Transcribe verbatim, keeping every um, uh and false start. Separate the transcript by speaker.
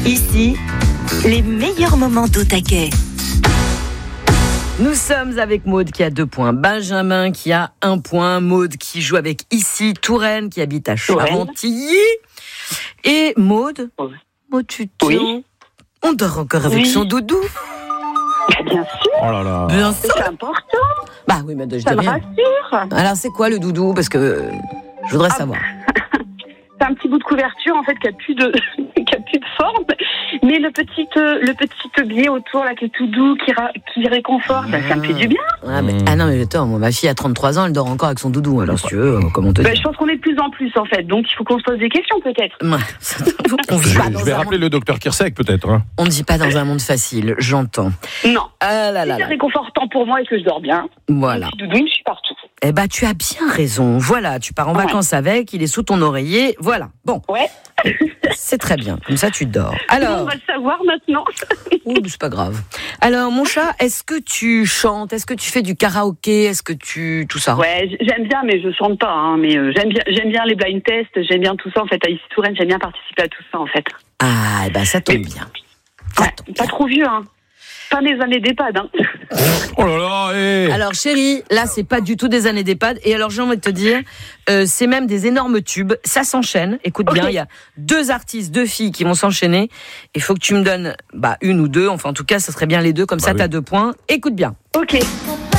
Speaker 1: Ici, les meilleurs moments d'Au Taquet. Nous sommes avec Maude qui a deux points, Benjamin qui a un point, Maude qui joue avec Ici, Touraine qui habite à Charentilly. Et Maude,
Speaker 2: Oui.
Speaker 1: Maude, tu te
Speaker 2: Oui.
Speaker 1: on dort encore avec
Speaker 2: Oui.
Speaker 1: son doudou.
Speaker 2: Bien sûr,
Speaker 3: Oh là là.
Speaker 1: Bien sûr.
Speaker 2: c'est important,
Speaker 1: Bah oui, mais je
Speaker 2: ça
Speaker 1: dis
Speaker 2: me
Speaker 1: rien.
Speaker 2: rassure.
Speaker 1: Alors c'est quoi le doudou? Parce que euh, je voudrais
Speaker 2: Ah,
Speaker 1: savoir.
Speaker 2: C'est un petit bout de couverture en fait qui a plus de qui a plus de forme, mais le petit euh, le petit biais autour là qui est tout doux, qui ra- qui réconforte, bah, ça me fait du bien.
Speaker 1: Ah, mais, ah non mais attends, moi, ma fille a trente-trois ans, elle dort encore avec son doudou. Alors si tu veux, comment te
Speaker 2: Bah,
Speaker 1: dire?
Speaker 2: je pense qu'on est de plus en plus en fait, donc il faut qu'on se pose des questions peut-être.
Speaker 1: Ouais. On vit
Speaker 3: Je,
Speaker 1: pas
Speaker 3: je
Speaker 1: dans
Speaker 3: vais
Speaker 1: un
Speaker 3: rappeler
Speaker 1: monde...
Speaker 3: le docteur Kirsek peut-être. Hein.
Speaker 1: On ne vit pas dans un monde facile, j'entends.
Speaker 2: Non,
Speaker 1: Ah là
Speaker 2: si
Speaker 1: là
Speaker 2: c'est
Speaker 1: là.
Speaker 2: réconfortant pour moi et que je dors bien.
Speaker 1: Voilà.
Speaker 2: Le petit doudou, je suis partout.
Speaker 1: Eh ben, tu as bien raison. Voilà, tu pars en
Speaker 2: Ouais.
Speaker 1: vacances avec, il est sous ton oreiller. Voilà. Bon,
Speaker 2: Ouais,
Speaker 1: c'est très bien. Comme ça, tu dors.
Speaker 2: on
Speaker 1: Alors,
Speaker 2: va le savoir maintenant.
Speaker 1: ouh, c'est pas grave. Alors, mon chat, est-ce que tu chantes? Est-ce que tu fais du karaoké? Est-ce que tu tout ça?
Speaker 2: Ouais, j- j'aime bien, mais je chante pas. Hein, mais euh, j'aime bien, j'aime bien les blind tests, j'aime bien tout ça en fait. À Ici Touraine, j'aime bien participer à tout ça en fait.
Speaker 1: Ah, eh ben, ça tombe
Speaker 2: Mais-
Speaker 1: bien. Ça
Speaker 2: Ouais,
Speaker 1: tombe
Speaker 2: pas
Speaker 1: bien.
Speaker 2: trop vieux, hein. Pas des années d'EHPAD, hein.
Speaker 3: Oh là là. Eh.
Speaker 1: Alors, chérie, là, c'est pas du tout des années d'EHPAD. Et alors, j'ai envie de te dire, euh, c'est même des énormes tubes. Ça s'enchaîne. Écoute
Speaker 2: Ok.
Speaker 1: bien, il y a deux artistes, deux filles qui vont s'enchaîner. Il faut que tu me donnes bah, une ou deux. Enfin, en tout cas, ça serait bien les deux. Comme
Speaker 3: Bah
Speaker 1: ça,
Speaker 3: oui.
Speaker 1: t'as deux points. Écoute bien.
Speaker 2: Ok.